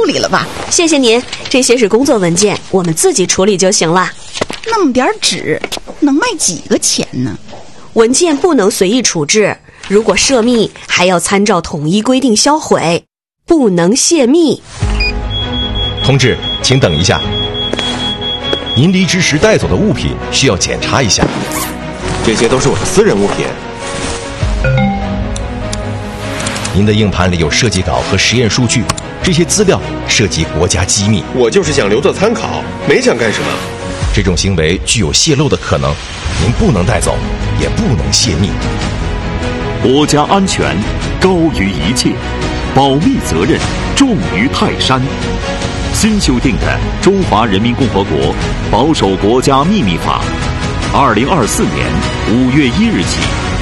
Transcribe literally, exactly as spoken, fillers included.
理了吧？ 谢谢您，这些是工作文件，我们自己处理就行了。 那么点纸，能卖几个钱呢？ 文件不能随意处置，如果涉密，还要参照统一规定销毁，不能泄密。 同志，请等一下。您离职时带走的物品需要检查一下。 这些都是我的私人物品。 您的硬盘里有设计稿和实验数据，这些资料涉及国家机密。 我就是想留作参考，没想干什么。 这种行为具有泄露的可能，您不能带走，也不能泄密。 国家安全高于一切，保密责任重于泰山。新修订的《中华人民共和国保守国家秘密法》，二零二四年五月一日起